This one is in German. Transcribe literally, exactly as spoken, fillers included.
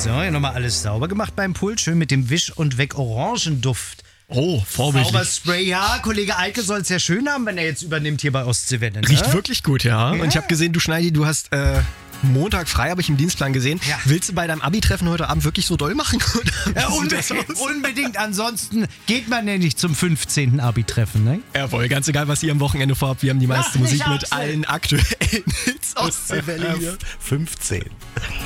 So, hier nochmal alles sauber gemacht beim Pult. Schön mit dem Wisch- und Weg-Orangenduft. Oh, vorbildlich. Sauberspray, ja. Kollege Eike soll es ja schön haben, wenn er jetzt übernimmt hier bei Ostseewelle. Ne? Riecht wirklich gut, ja. Ja. Und ich habe gesehen, du Schneidi, du hast äh, Montag frei, habe ich im Dienstplan gesehen. Ja. Willst du bei deinem Abi-Treffen heute Abend wirklich so doll machen? Ja, unbedingt, unbedingt. Ansonsten geht man ja nicht zum fünfzehnten Abi-Treffen, ne? Jawohl, ganz egal, was ihr am Wochenende vorhabt. Wir haben die meiste Mach nicht Musik mit Axel. allen aktuellen Hits aus Ostseewelle hier. fünfzehn.